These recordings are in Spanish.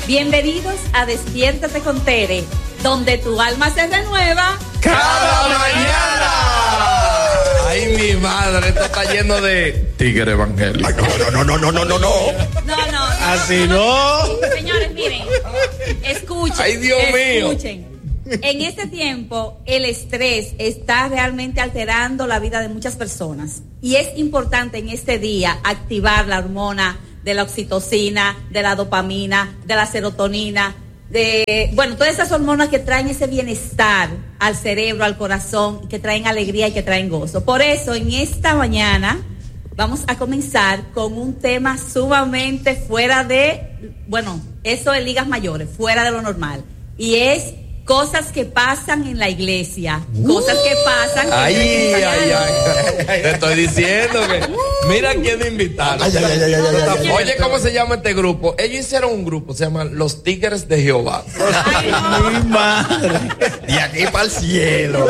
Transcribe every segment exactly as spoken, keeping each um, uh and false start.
Bienvenidos a Despiértate con Tere, donde tu alma se renueva cada mañana. Ay, mi madre, esto está lleno de tigre evangélico. No, no, no, no, no, no, no. No, no. Así no. Señores, miren, escuchen. Ay, Dios mío. Escuchen. En este tiempo, el estrés está realmente alterando la vida de muchas personas. Y es importante en este día activar la hormona de la oxitocina, de la dopamina, de la serotonina, de, bueno, todas esas hormonas que traen ese bienestar al cerebro, al corazón, que traen alegría y que traen gozo. Por eso, en esta mañana, vamos a comenzar con un tema sumamente fuera de, bueno, eso de ligas mayores, fuera de lo normal. Y es cosas que pasan en la iglesia, uh, cosas que pasan. Ay, ay, ay, ay, te estoy diciendo que mira quién invitaron. Ay, ay, ay, ay, ay, ay, Oye, ¿cómo se llama este grupo? Ellos hicieron un grupo, se llama Los Tigres de Jehová. Ay, no. Mi madre. De aquí para el cielo.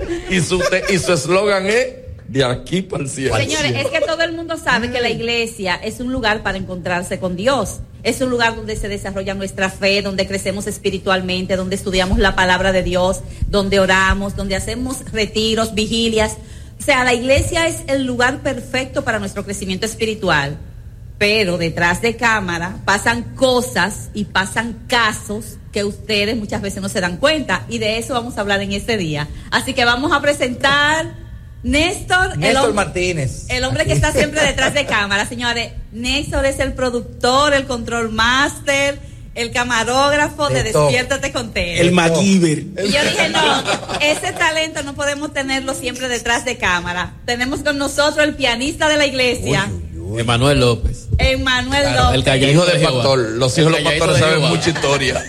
Y su y su eslogan es de aquí para el cielo. Señores, es que todo el mundo sabe que la iglesia es un lugar para encontrarse con Dios. Es un lugar donde se desarrolla nuestra fe, donde crecemos espiritualmente, donde estudiamos la palabra de Dios, donde oramos, donde hacemos retiros, vigilias. O sea, la iglesia es el lugar perfecto para nuestro crecimiento espiritual. Pero detrás de cámara pasan cosas y pasan casos que ustedes muchas veces no se dan cuenta. Y de eso vamos a hablar en este día. Así que vamos a presentar Néstor, Néstor el Martínez. El hombre que está siempre detrás de cámara, señores. Néstor es el productor, el control master, el camarógrafo de, de Despiértate con Tere. El MacGyver. Y yo dije, no, ese talento no podemos tenerlo siempre detrás de cámara. Tenemos con nosotros el pianista de la iglesia. Uy, uy, uy. Emanuel López. Emanuel claro, López. El hijo del pastor. Los hijos de los pastores de saben Jehová. mucha historia.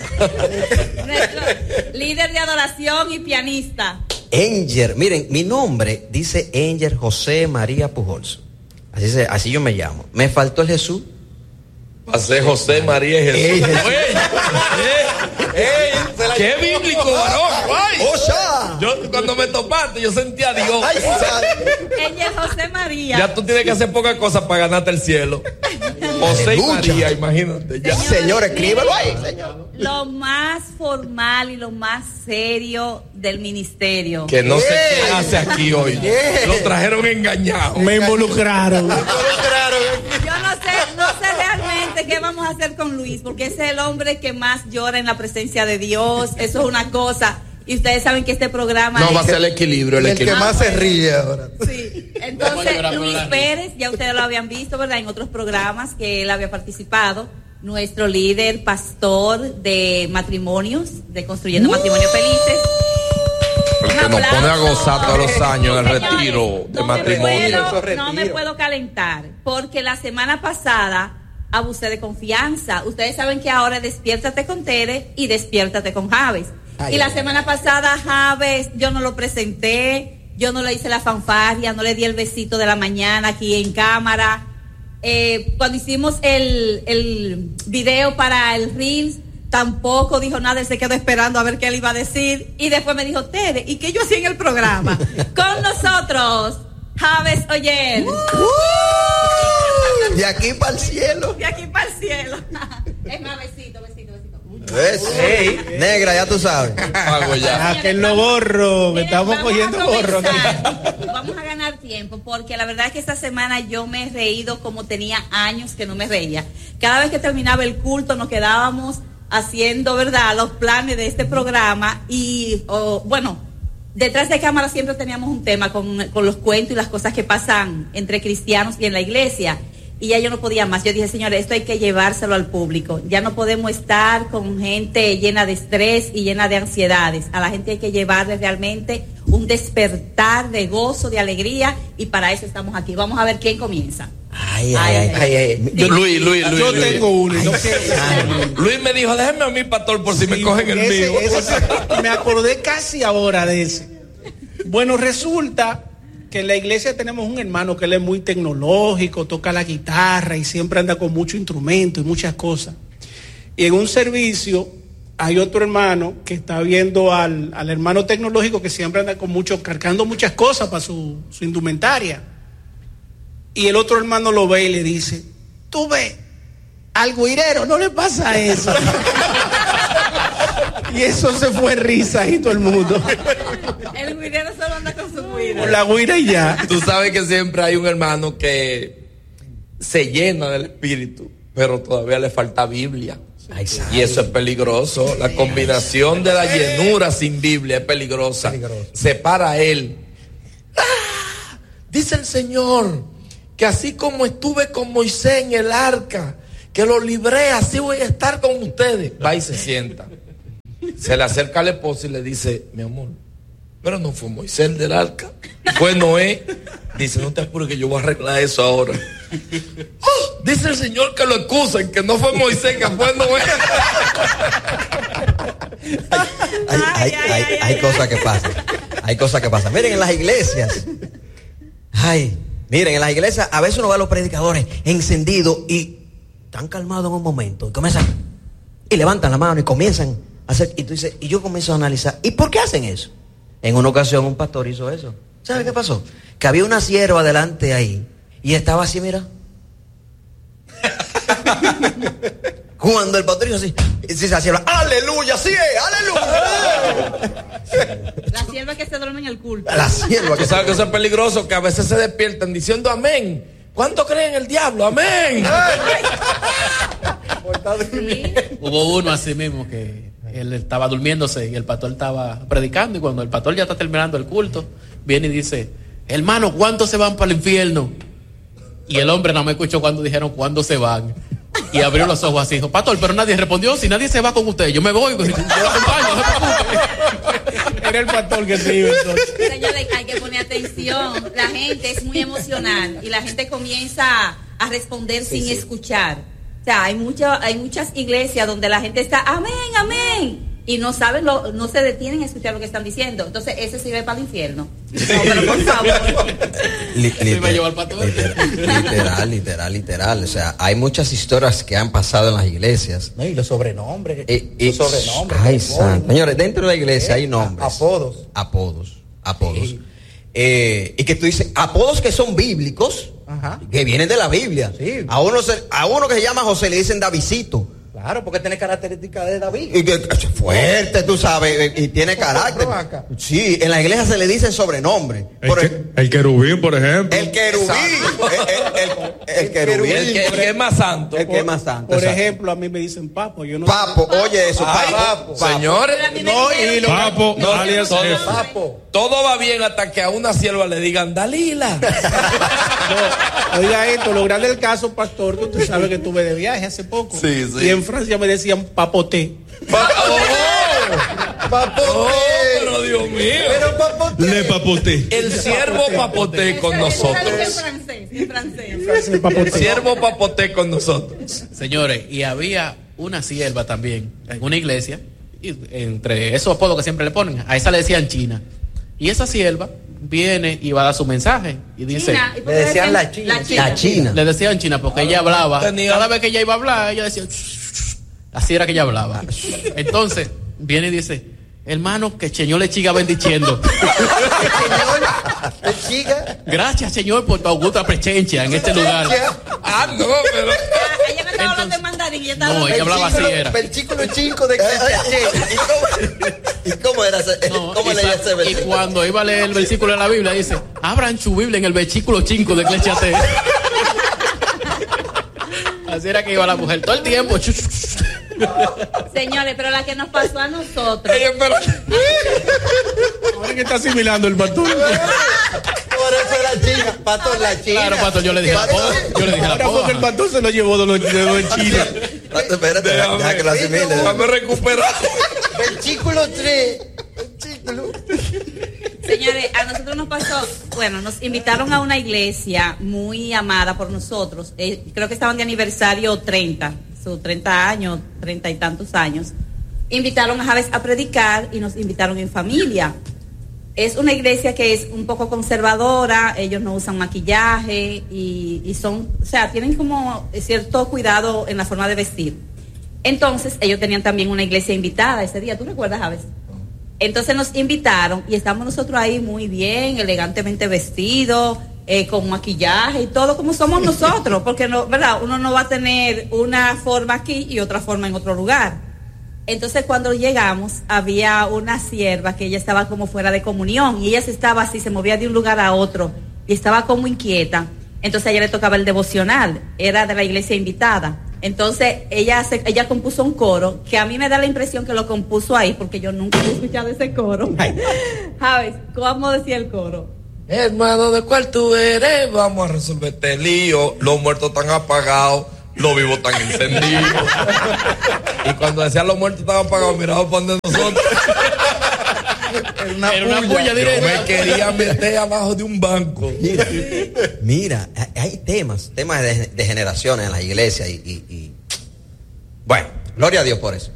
Nuestro líder de adoración y pianista. Enger, miren, mi nombre dice Enger José María Pujols. Así, se, así yo me llamo. Me faltó el Jesús. Pasé José María y Jesús. Ey, Jesús. Ey, ey, ¡qué bíblico, varón! Ay, ¡Ocha! yo cuando me topaste, yo sentía a Dios. Ay, Ella es José María. Ya tú tienes que hacer pocas cosas para ganarte el cielo. José y Aleluya. María, imagínate. Ya. Señor, Señor, escríbelo ahí, señor. Lo más formal y lo más serio del ministerio. Que no sé Bien. qué hace aquí hoy. Bien. Lo trajeron engañado. Me involucraron. Yo no sé, no sé realmente qué vamos a hacer con Luis, porque ese es el hombre que más llora en la presencia de Dios. Eso es una cosa. Y ustedes saben que este programa No, es... va a ser el equilibrio. El El que equilibrio. más se ríe ahora. Sí, entonces Luis Pérez, ya ustedes lo habían visto, ¿verdad? En otros programas que él había participado. Nuestro líder, pastor de matrimonios, de Construyendo uh, Matrimonios Felices. El que nos pone a gozar todos los años en el retiro de no matrimonio. Me puedo, no me puedo calentar, porque la semana pasada abusé de confianza. Ustedes saben que ahora es Despiértate con Tere y Despiértate con Javes. Ay, y la ay, semana ay. pasada Javes yo no lo presenté, yo no le hice la fanfarria, no le di el besito de la mañana aquí en cámara. Eh, cuando hicimos el, el video para el Reels, tampoco dijo nada, él se quedó esperando a ver qué él iba a decir. Y después me dijo, Tere, ¿y qué yo hacía en el programa? Con nosotros, Javes Oyer. Uh, de aquí para el cielo. De aquí para el cielo. Es más, besito, besito, besito. ¿Ves? Hey, negra, ya tú sabes. Pago ya. Ah, que lo borro. Me estamos vamos cogiendo a borro. Vamos a ganar tiempo, porque la verdad es que esta semana yo me he reído como tenía años que no me reía. Cada vez que terminaba el culto nos quedábamos haciendo, ¿verdad?, los planes de este programa y, oh, bueno, detrás de cámara siempre teníamos un tema con, con los cuentos y las cosas que pasan entre cristianos y en la iglesia. Y ya yo no podía más. Yo dije, señores, esto hay que llevárselo al público. Ya no podemos estar con gente llena de estrés y llena de ansiedades. A la gente hay que llevarle realmente un despertar de gozo, de alegría, y para eso estamos aquí. Vamos a ver quién comienza. Ay, ay, ay, ay, ay. Yo, Luis, Luis, Luis. Yo Luis. tengo uno. y no sé. Luis me dijo, déjeme a mí, pastor, por si Sí, me cogen el ese- mío. ese- me acordé casi ahora de ese. Bueno, resulta que en la iglesia tenemos un hermano que él es muy tecnológico, toca la guitarra y siempre anda con mucho instrumento y muchas cosas. Y en un servicio hay otro hermano que está viendo al, al hermano tecnológico que siempre anda con mucho, cargando muchas cosas para su, su indumentaria. Y el otro hermano lo ve y le dice, tú ves, Al guirero no le pasa eso. Y eso se fue risa y todo el mundo. El guirero solo anda con su guira. Con la guira y ya. Tú sabes que siempre hay un hermano que se llena del espíritu, pero todavía le falta Biblia. Ay, y eso es peligroso. La combinación de la llenura sin Biblia es peligrosa. Peligroso. Se para él. ¡Ah! Dice el Señor que así como estuve con Moisés en el arca, que lo libré, así voy a estar con ustedes. Va y se sienta. Se le acerca al esposo y le dice: mi amor, pero no fue Moisés el del arca, fue Noé. Dice: no te apures que yo voy a arreglar eso ahora. Oh, dice el Señor que lo excusen, que no fue Moisés, que fue Noé. Hay, hay, hay, hay cosas que pasan. Hay cosas que pasan. Miren, en las iglesias. Ay, miren, en las iglesias a veces uno ve a los predicadores encendidos y están calmados en un momento. Y comienzan, y levantan la mano y comienzan a hacer. Y tú dices, y yo comienzo a analizar, ¿y por qué hacen eso? En una ocasión un pastor hizo eso. ¿Sabe qué pasó? Que había una sierva delante ahí y estaba así, mira. Cuando el pastor hizo así, dice la sierva: ¡aleluya! ¡Sí! ¡Aleluya! La sierva que se duerme en el culto. La sierva que ¿Tú sabes que eso es peligroso? Que a veces se despiertan diciendo amén. ¿Cuánto creen en el diablo? Amén. Sí. Hubo uno así mismo que él estaba durmiéndose y el pastor estaba predicando, y cuando el pastor ya está terminando el culto, viene y dice: hermano, ¿cuántos se van para el infierno? Y el hombre no me escuchó cuando dijeron cuándo se van. Y abrió los ojos así, dijo: pastor, pero nadie respondió. Si nadie se va con usted, yo me voy, yo lo acompaño, no se preocupe. Era el pastor que se iba entonces. Señores, hay que poner atención. La gente es muy emocional y la gente comienza a responder Sí, sin sí. escuchar. O sea, hay mucha, hay muchas iglesias donde la gente está amén, amén, y no saben, lo, no se detienen a escuchar lo que están diciendo. Entonces ese sirve para el infierno. No, pero por favor. Li- Me iba a liter- llevar para todo. literal, literal, literal, literal. O sea, hay muchas historias que han pasado en las iglesias. No, y los sobrenombres. Y, y- los sobrenombres. ay, que le ponen. santo. Señores, dentro de la iglesia hay nombres. Apodos. Apodos. Apodos. Eh, y que tú dices, apodos que son bíblicos, Ajá. que vienen de la Biblia. Sí. A uno, se- a uno que se llama José le dicen Davidcito. Claro, porque tiene características de David. Y que es fuerte, tú sabes, y tiene carácter. Roaca. Sí, en la iglesia se le dicen sobrenombre. El, Por que- ej- el querubín, por ejemplo. el querubín. El, el- el- el querubín. El que, el que es más santo. El que es más santo. Por exacto. ejemplo, a mí me dicen papo. Yo no Papo, oye eso, Ay, papo. papo. señores, Pero a mí me No, dijeron y lo- que- Papo, no, alias todo- jefe. Papo. todo va bien hasta que a una sierva le digan Dalila. No, oiga esto, lo grande del caso, pastor, que usted sabe que estuve de viaje hace poco. Sí, sí. Y en Francia me decían papoté. Papote. Oh, pero Dios mío. Pero papote. Le papote. El siervo papoté con Eso dice en nosotros. francés, en francés. El El papoté. siervo papoté con nosotros. Señores, y había una sierva también en una iglesia, y entre esos apodos que siempre le ponen, a esa le decían China. Y esa sierva viene y va a dar su mensaje y dice, China, ¿y por Le qué decían decían la China. La China. le decían China porque ella hablaba, tenía- cada vez que ella iba a hablar, ella decía, así era que ella hablaba. Entonces, viene y dice, hermano, que el Señor le siga bendiciendo. El chica. Gracias, Señor, por tu augusta presencia en este lugar. Ah, no, pero. Ah, ella no estaba hablando Entonces- en mandarín, ella estaba No, hablando ella hablaba así, era. Versículo cinco de ¿Y cómo, ¿Y cómo era ese? No, ¿Cómo y, leía sa- ese y versículo? cuando iba a leer el versículo de la Biblia, dice, abran su Biblia en el versículo cinco de Eclesiastés. Así era que iba la mujer todo el tiempo. Señores, pero la que nos pasó a nosotros. Ella, pero. Ahora que está asimilando el pastor. Por eso era China. Pastor, la China. Claro, pastor, yo le dije la poda. Yo le dije la Ahora porque el poda. pastor se lo llevó de los de los chinos. Espérate, espérate, Déjame. deja que lo asimile. Déjame recuperar. Versículo tres. Versículo. Señores, a nosotros nos pasó, bueno, nos invitaron a una iglesia muy amada por nosotros. Eh, creo que estaban de aniversario treinta, sus treinta años, treinta y tantos años. Invitaron a Javes a predicar y nos invitaron en familia. Es una iglesia que es un poco conservadora, ellos no usan maquillaje y, y son, o sea, tienen como cierto cuidado en la forma de vestir. Entonces, ellos tenían también una iglesia invitada ese día, ¿tú recuerdas, Javes? Entonces nos invitaron y estamos nosotros ahí muy bien, elegantemente vestidos, eh, con maquillaje y todo como somos nosotros, porque no, ¿verdad? Uno no va a tener una forma aquí y otra forma en otro lugar. Entonces cuando llegamos había una sierva que ella estaba como fuera de comunión y ella se estaba así, se movía de un lugar a otro y estaba como inquieta. Entonces a ella le tocaba el devocional, era de la iglesia invitada. Entonces ella se, ella compuso un coro que a mí me da la impresión que lo compuso ahí porque yo nunca he escuchado ese coro. ¿Sabes cómo decía el coro? Hermano, ¿de cuál tú eres? Vamos a resolver este lío. Los muertos están apagados, los vivos están encendidos. Y cuando decían los muertos están apagados, miraba para donde nosotros. Era una, Era una puya directa. Yo me quería meter abajo de un banco. Mira, mira, hay temas, temas de, de generaciones en las iglesias y, y, y bueno, gloria a Dios por eso.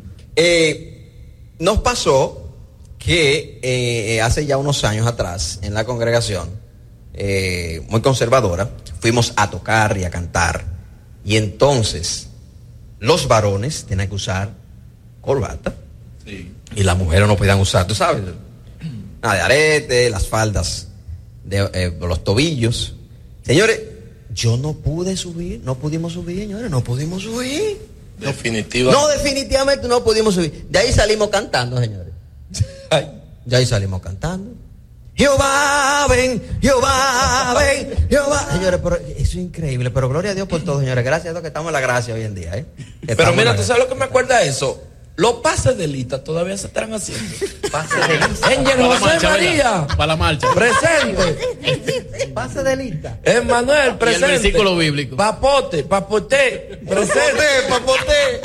Eh, nos pasó que eh, hace ya unos años atrás en la congregación eh, muy conservadora fuimos a tocar y a cantar y entonces los varones tenían que usar corbata. Sí. Y las mujeres no podían usar, tú sabes, nada de arete, las faldas de eh, los tobillos. Señores, yo no pude subir, no pudimos subir, señores, no pudimos subir. Definitivamente. No, definitivamente no pudimos subir. De ahí salimos cantando, señores. Ay. De ahí salimos cantando. Jehová, ven, Jehová, ven, Jehová. Señores, pero eso es increíble, pero gloria a Dios por todo, señores. Gracias a Dios que estamos en la gracia hoy en día, ¿eh? Pero mira, ¿tú sabes lo que me acuerda de eso? Los pases de lista todavía se están haciendo. Pase de lista. Ángel José marcha, María. Para la marcha. Presente. Pase de lista. Emmanuel, presente. Y el versículo bíblico. Papote, papote, presente. Papote.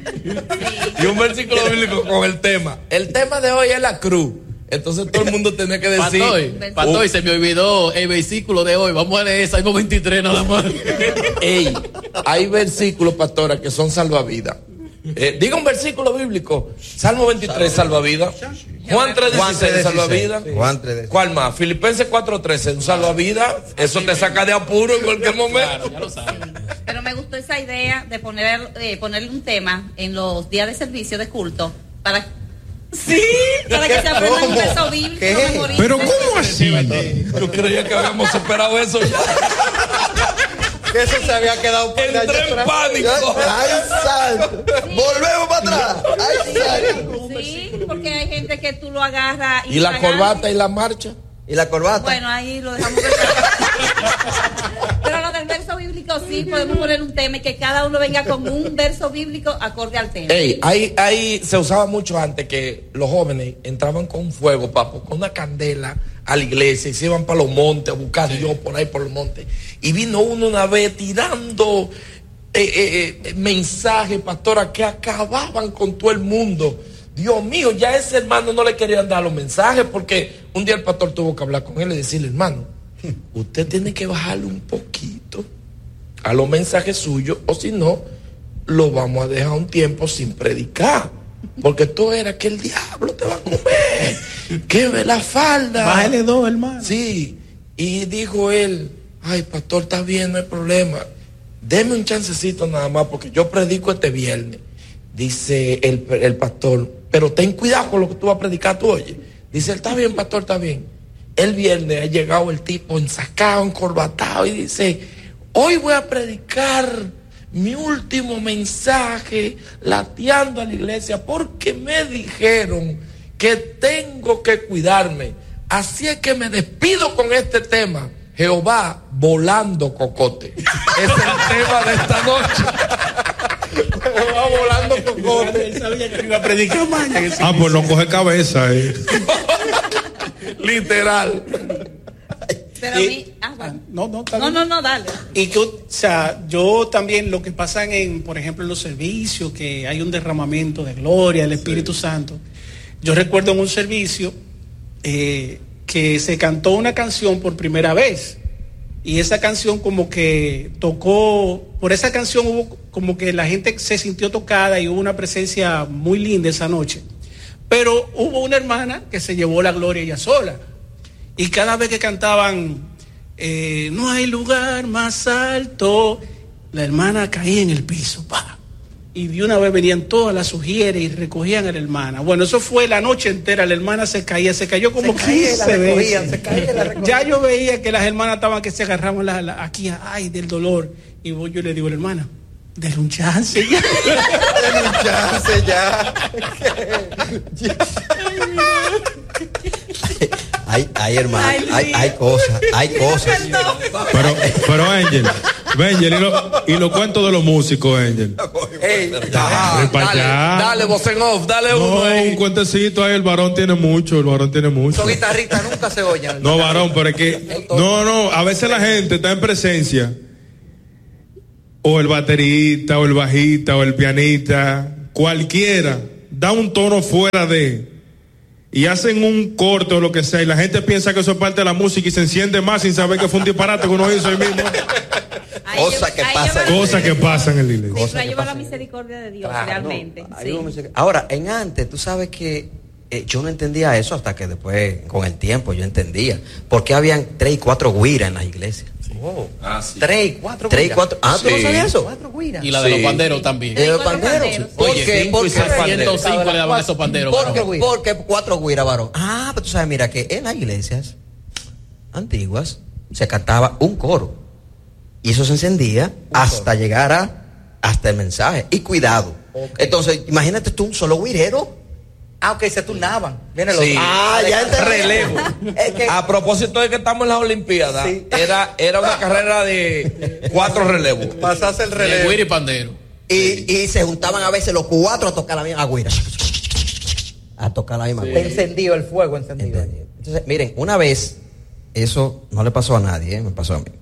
Y un versículo bíblico con el tema. El tema de hoy es la cruz. Entonces todo el mundo tiene que decir. Patoy, Patoy, se me olvidó el versículo de hoy. Vamos a leer Salmo veintitrés nada más. Ey, hay versículos, pastora, que son salvavidas. Eh, diga un versículo bíblico. Salmo veintitrés, salvavidas. Juan tres dieciséis, salvavidas. Juan tres dieciséis. ¿Cuál más? Filipenses cuatro trece, un salvavidas. Eso te saca de apuro en cualquier momento. Claro, ya lo sabes. Pero me gustó esa idea de poner eh, ponerle un tema en los días de servicio de culto para sí, para que se aprendan un verso bíblico. ¿Qué? Pero ¿cómo así? Yo creía que habíamos superado eso ya. Que eso se había quedado por Entré en pánico. Ay, santo. Volvemos para atrás. Ay, santo. Sí, porque hay gente que tú lo agarras ¿Y la corbata y la marcha? ¿Y la corbata? Bueno, ahí lo dejamos. Pero lo del verso bíblico sí, podemos poner un tema y que cada uno venga con un verso bíblico acorde al tema. Ey, ahí, ahí se usaba mucho antes que los jóvenes entraban con un fuego, papo, con una candela a la iglesia y se iban para los montes a buscar a Dios por ahí por los montes. Y vino uno una vez tirando eh, eh, eh, mensajes, pastora, que acababan con todo el mundo. Dios mío, ya ese hermano no le querían dar los mensajes porque un día el pastor tuvo que hablar con él y decirle, hermano, usted tiene que bajarle un poquito a los mensajes suyos o si no, lo vamos a dejar un tiempo sin predicar. Porque todo era que el diablo te va a comer, que ve la falda. Bájale dos, hermano. Sí, y dijo él, ay, pastor, está bien, no hay problema. Deme un chancecito nada más porque yo predico este viernes. Dice el, el pastor, pero ten cuidado con lo que tú vas a predicar tú, oye. Dice, está bien, pastor, está bien. El viernes ha llegado el tipo ensacado, encorbatado y dice, hoy voy a predicar mi último mensaje lateando a la iglesia porque me dijeron que tengo que cuidarme. Así es que me despido con este tema. Jehová volando cocote. Es el tema de esta noche. Jehová volando cocote. Él sabía que iba a predicar mañana. Ah, pues no coge cabeza, eh. Literal. Pero a Y- mí, ah, bueno. No, no, está No, bien. no, no, dale. Y que, o sea, yo también lo que pasa en, por ejemplo, en los servicios, que hay un derramamiento de gloria del Espíritu Santo. Yo recuerdo en un servicio eh, que se cantó una canción por primera vez. Y esa canción como que tocó, por esa canción hubo como que la gente se sintió tocada y hubo una presencia muy linda esa noche. Pero hubo una hermana que se llevó la gloria ella sola. Y cada vez que cantaban, eh, no hay lugar más alto, la hermana caía en el piso, pa. y de una vez venían todas las sugieres y recogían a la hermana. Bueno, eso fue la noche entera, la hermana se caía, se cayó como Se caía, la quince recogían, veces. se caía, la recogían. Ya yo veía que las hermanas estaban que se agarraban la, la- aquí, ay, del dolor. Y voy, yo le digo a la hermana, denle un chance ya. Denle un chance ya. Hay, hay hermano, Ay, hay, sí. hay cosas, hay cosas. Pero, pero Ángel, Ángel, y, lo, y los cuentos de los músicos, Ángel. Ey, Ajá, dale, pa' dale, allá. dale, voz en off, dale No, uno un ahí. cuentecito ahí, el varón tiene mucho, el varón tiene mucho. Son guitarristas, nunca se oyen. No, varón, pero es que, no, no, a veces la gente está en presencia, o el baterista, o el bajista, o el pianista, cualquiera, da un tono fuera de, y hacen un corte o lo que sea, y la gente piensa que eso es parte de la música y se enciende más sin saber que fue un disparate que uno hizo ahí mismo. Ahí Cosa lleva- que ahí pasa. lleva- Cosas que pasan en la iglesia. Sí, Cosas pero que lleva la pasan. misericordia de Dios, Claro, realmente. no, sí. hay un- Ahora, en antes, tú sabes que eh, yo no entendía eso hasta que después, con el tiempo, yo entendía. Porque habían tres y cuatro guiras en las iglesias. Oh. Ah, sí. Tres y cuatro Tres y cuatro. Ah, ¿tú no Sí. sabías eso? Cuatro guiras. Y la de Sí. los panderos también. ¿De los cuatro panderos? panderos. ¿Por Oye, qué? cinco ¿Por y qué? seiscientos cinco le daban esos panderos. ¿Por varón. qué? Porque cuatro guiras, varón. Ah, pero tú sabes, mira, que en las iglesias antiguas se cantaba un coro. Y eso se encendía hasta llegar a, hasta el mensaje. Y cuidado. Entonces, imagínate tú un solo guirero. Ah, ok, se turnaban. Viene los Sí. Ah, ya entendí. Relevo. Es que- A propósito de que estamos en las Olimpiadas, Sí. era, era una carrera de cuatro relevos. Pasase el El relevo. güiro y pandero. Y, y se juntaban a veces los cuatro a tocar la misma guira. A tocar la misma guira. Encendido el fuego, encendido. Entonces, miren, una vez, eso no le pasó a nadie, ¿eh? Me pasó a mí.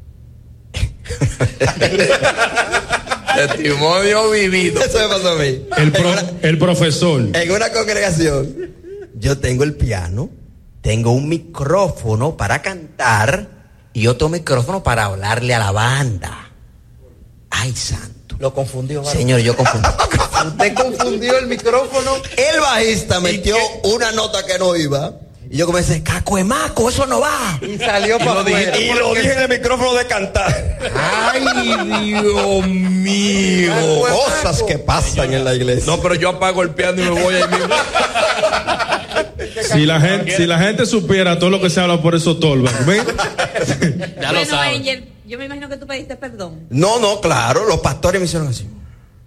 Testimonio vivido. Eso me pasó a mí. El, pro- el profesor. En una congregación, yo tengo el piano, tengo un micrófono para cantar y otro micrófono para hablarle a la banda. Ay, santo. Lo confundió, varón. Señor, yo confundí. Usted confundió el micrófono. El bajista metió una nota que no iba. Y yo comencé, caco de maco, eso no va. Y salió para afuera. Y lo dije en el micrófono de cantar. Ay, Dios mío. Cosas que pasan en la iglesia. No, pero yo apago el piano y me voy ahí mismo. Si la gente, si la gente supiera todo lo que se habla por esos tolvas, ¿ven? Ya lo Bueno, saben. Angel, yo me imagino que tú pediste perdón. No, no, claro, los pastores me hicieron así.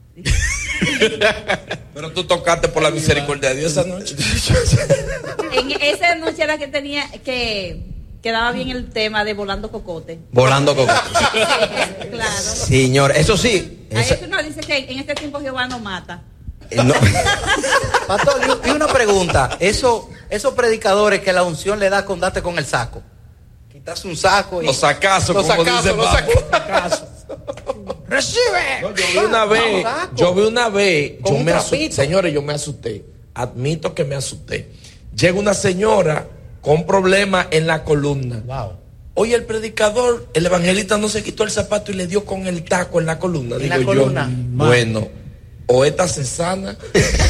Pero tú tocaste por la misericordia de Dios esa noche. En esa noche era que tenía que quedaba bien el tema de volando cocote. Volando con. Claro. Señor, eso sí. Ahí esa- eso nos dice que en este tiempo Jehová no mata. eh, no. Pastor, y y una pregunta. Eso, esos predicadores que la unción le da con date con el saco. Quitarse un saco y. Los sacazos, Los como sacazos, dice los Papo. sacazos. ¡Recibe! No, yo vi una vez, Saco. yo vi una vez, Con yo un me asusté, trapito. señores, yo me asusté, admito que me asusté. Llega una señora con problemas en la columna. Wow. Oye, el predicador, el evangelista no se quitó el zapato y le dio con el taco en la columna. ¿En Digo la yo, columna? bueno, o esta se sana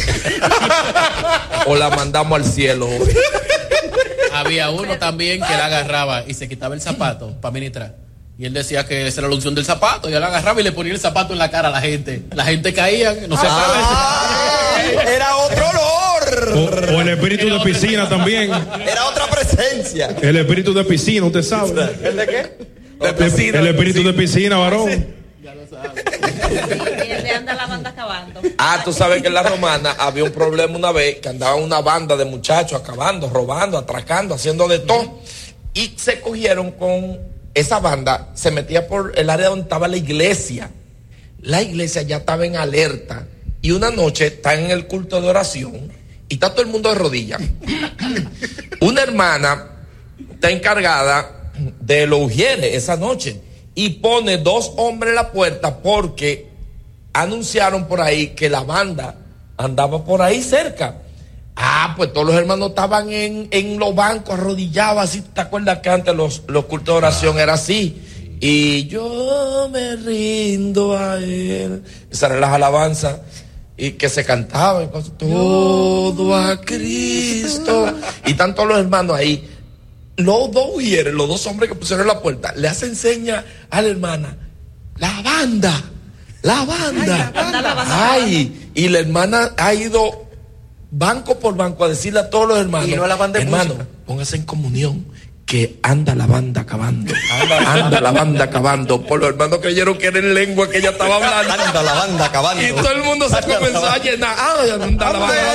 o la mandamos al cielo. Había uno también que la agarraba y se quitaba el zapato para ministrar. Y él decía que esa era la unción del zapato. Y él agarraba y le ponía el zapato en la cara a la gente. La gente caía, no se ¡Ay! Era otro olor. O, o el espíritu de piscina también. Era otra presencia. El espíritu de piscina, usted sabe. ¿El de qué? De piscina, El de espíritu piscina. de piscina, varón. Y él le anda la banda acabando. Ah, tú sabes que en la romana había un problema una vez que andaba una banda de muchachos acabando, robando, atracando, haciendo de todo. Y se cogieron con esa banda, se metía por el área donde estaba la iglesia. La iglesia ya estaba en alerta. Y una noche está en el culto de oración y está todo el mundo de rodillas. Una hermana está encargada de los ujieres esa noche y pone dos hombres en la puerta porque anunciaron por ahí que la banda andaba por ahí cerca. Ah, pues todos los hermanos estaban en, en los bancos arrodillados, así. ¿Te acuerdas que antes los, los cultos de oración era así? Y yo me rindo a él. Esas eran las alabanzas y que se cantaban. y cosas. Todo a Cristo. Y están todos los hermanos ahí. Los dos mujeres, los dos hombres que pusieron en la puerta, le hacen seña a la hermana. La banda. La banda. Ay, la banda, la banda. Ay, y la hermana ha ido banco por banco a decirle a todos los hermanos, Y no a la banda de hermano, música. póngase en comunión, que anda la banda acabando. Anda la banda acabando. Por los hermanos creyeron que era en lengua que ella estaba hablando. Anda la banda acabando. Y todo el mundo se comenzó a llenar. Ah, anda la banda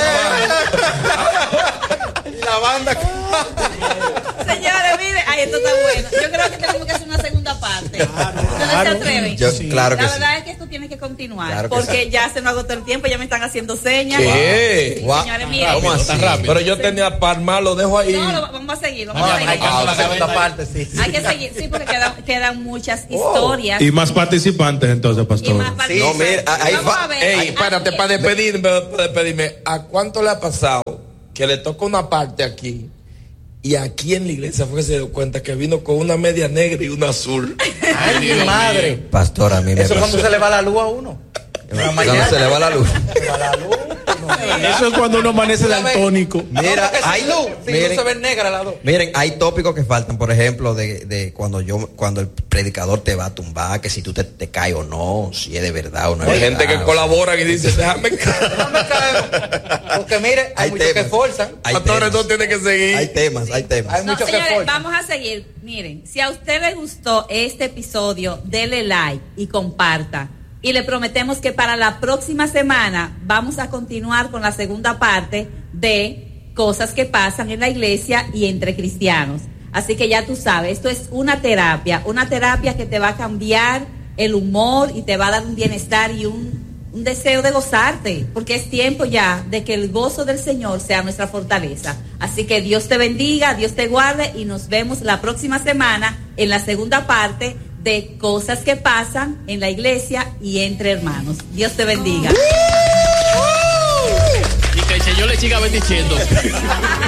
acabando. La banda. Señores, mire, ay, esto está bueno. Yo creo que tenemos que hacer una segunda parte. ¿Ustedes se atreven? Yo- claro que La sí. verdad es que esto tiene que continuar. Claro que porque sí. ya se nos agotó el tiempo, ya me están haciendo señas. ¿Qué? Sí, Guau. señores, miren. ¿Cómo así? Tan rápido. Pero yo tenía Parma, lo dejo ahí. No, lo, vamos a seguir, vamos No, a hay seguir. que hacer la segunda parte, sí. Hay que seguir, sí, porque quedan, quedan muchas historias. Y más participantes entonces, Y pastor. más participantes. No, mira, ahí Vamos va. a ver. Ey, Ay, espérate, ay, para despedirme, para despedirme, ¿a cuánto le ha pasado que le toca una parte aquí y aquí en la iglesia fue que se dio cuenta que vino con una media negra y una azul? Ay, mi madre. Pastor, a mí me Eso es pasó. cuando se le va la luz a uno. En la Cuando mañana. se le va la luz. Se le va la luz. Eso es cuando uno amanece daltónico. Mira, hay hay luz. Si no miren, se ve negra la luz. miren, hay tópicos que faltan, por ejemplo, de, de cuando yo, cuando el predicador te va a tumbar, que si tú te, te caes o no, si es de verdad o no es Hay verdad, gente que o sea. colabora y dice, déjame caer. No me caemos. Porque mire, hay, Hay muchos que temas. forzan. Hay Pastores, temas. no tiene que seguir. Hay temas, hay temas. Hay No, muchos que señores, forzan. vamos a seguir. Miren, si a usted le gustó este episodio, dele like y comparta. Y le prometemos que para la próxima semana vamos a continuar con la segunda parte de cosas que pasan en la iglesia y entre cristianos. Así que ya tú sabes, esto es una terapia, una terapia que te va a cambiar el humor y te va a dar un bienestar y un, un deseo de gozarte, porque es tiempo ya de que el gozo del Señor sea nuestra fortaleza. Así que Dios te bendiga, Dios te guarde y nos vemos la próxima semana en la segunda parte de cosas que pasan en la iglesia y entre hermanos. Dios te bendiga. Y que el Señor le siga bendiciendo.